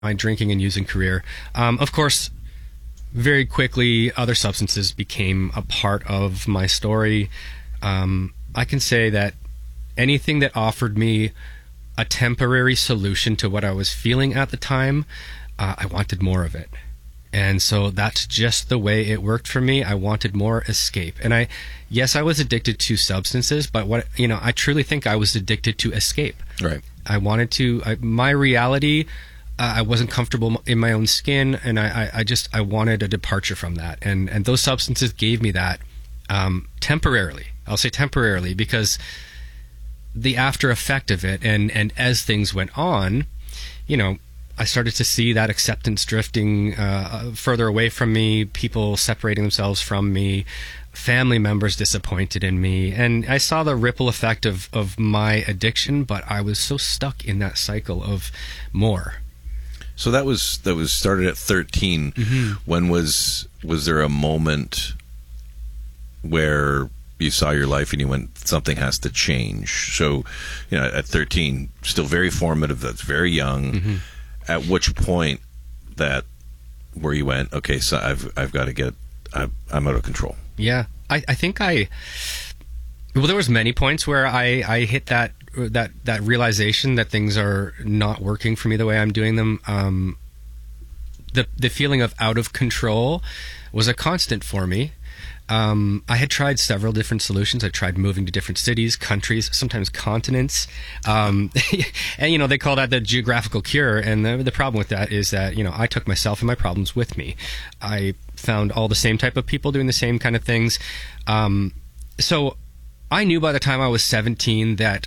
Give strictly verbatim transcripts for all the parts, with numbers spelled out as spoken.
my drinking and using career. Um, of course, very quickly, other substances became a part of my story. Um, I can say that anything that offered me a temporary solution to what I was feeling at the time, uh, I wanted more of it. And so that's just the way it worked for me. I wanted more escape. And I, yes, I was addicted to substances, but what, you know, I truly think I was addicted to escape. Right. I wanted to, I, my reality, uh, I wasn't comfortable in my own skin, and I, I, I just, I wanted a departure from that. And, and those substances gave me that, um, temporarily. I'll say temporarily, because the after effect of it, and, and as things went on, you know, I started to see that acceptance drifting uh, further away from me, people separating themselves from me, family members disappointed in me. And I saw the ripple effect of, of my addiction, but I was so stuck in that cycle of more. So that was that was started at thirteen. Mm-hmm. When was was there a moment where you saw your life and you went, something has to change? So, you know, at thirteen, still very formative, that's very young. Mm-hmm. At which point that where you went, okay, so I've I've got to get, I'm, I'm out of control. Yeah, I, I think I, well, there was many points where I, I hit that that that realization that things are not working for me the way I'm doing them. Um, the the feeling of out of control was a constant for me. Um, I had tried several different solutions. I tried moving to different cities, countries, sometimes continents. Um, and, you know, they call that the geographical cure. And the, the problem with that is that, you know, I took myself and my problems with me. I found all the same type of people doing the same kind of things. Um, so I knew by the time I was seventeen that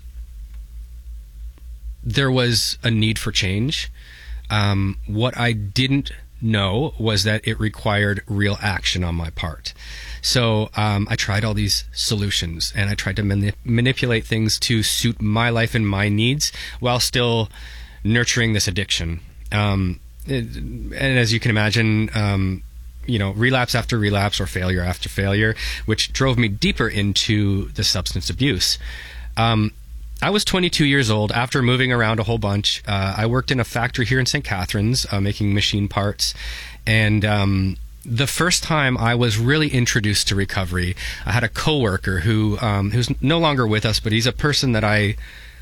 there was a need for change. Um, what I didn't know was that it required real action on my part. So um, I tried all these solutions, and I tried to mani- manipulate things to suit my life and my needs while still nurturing this addiction. Um, it, and as you can imagine, um, you know, relapse after relapse or failure after failure, which drove me deeper into the substance abuse. Um, I was twenty-two years old after moving around a whole bunch. Uh, I worked in a factory here in Saint Catharines, uh, making machine parts. And um, the first time I was really introduced to recovery, I had a coworker who um, who's no longer with us, but he's a person that I,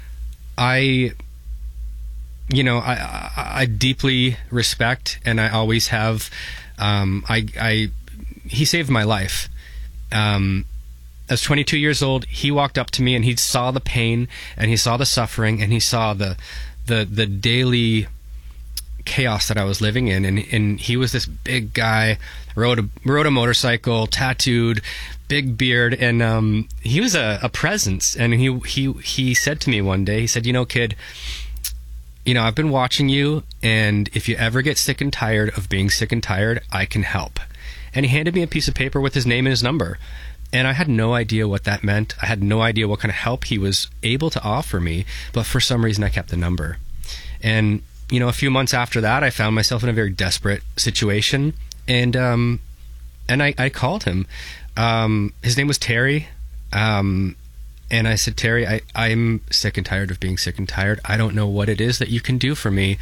I, you know, I, I, I deeply respect, and I always have. Um, I, I, he saved my life. Um, I was twenty-two years old. He walked up to me and he saw the pain and he saw the suffering and he saw the the the daily chaos that I was living in. And, and he was this big guy, rode a rode a motorcycle, tattooed, big beard, and um, he was a, a presence. And he he he said to me one day, he said, "You know, kid, you know, I've been watching you, and if you ever get sick and tired of being sick and tired, I can help." And he handed me a piece of paper with his name and his number. And I had no idea what that meant. I had no idea what kind of help he was able to offer me, but for some reason I kept the number. And, you know, a few months after that, I found myself in a very desperate situation, and um, and I, I called him. Um, his name was Terry, um, and I said, "Terry, I, I'm sick and tired of being sick and tired. I don't know what it is that you can do for me,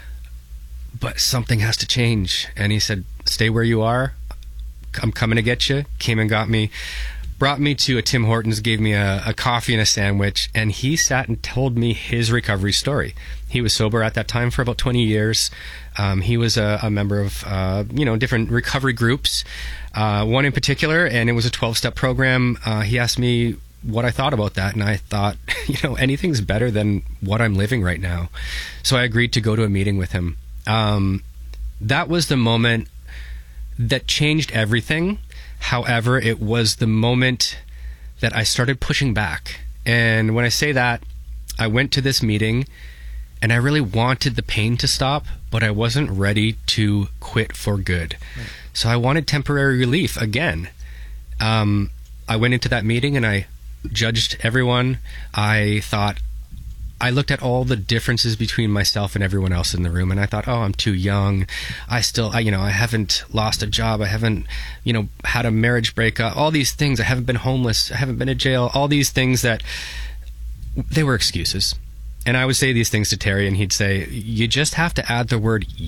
but something has to change." And he said, "Stay where you are. I'm coming to get you." Came and got me, brought me to a Tim Hortons, gave me a, a coffee and a sandwich, and he sat and told me his recovery story. He was sober at that time for about twenty years. Um, he was a, a member of, uh, you know, different recovery groups, uh, one in particular, and it was a twelve-step program. Uh, he asked me what I thought about that, and I thought, you know, anything's better than what I'm living right now. So I agreed to go to a meeting with him. Um, that was the moment that changed everything. However, it was the moment that I started pushing back. And when I say that, I went to this meeting and I really wanted the pain to stop, but I wasn't ready to quit for good. Right. So I wanted temporary relief again. Um, I went into that meeting and I judged everyone. I thought, I looked at all the differences between myself and everyone else in the room, and I thought, oh, I'm too young. I still, I, you know, I haven't lost a job. I haven't, you know, had a marriage breakup. All these things. I haven't been homeless. I haven't been in jail. All these things that, they were excuses. and I would say these things to Terry, and he'd say, you just have to add the word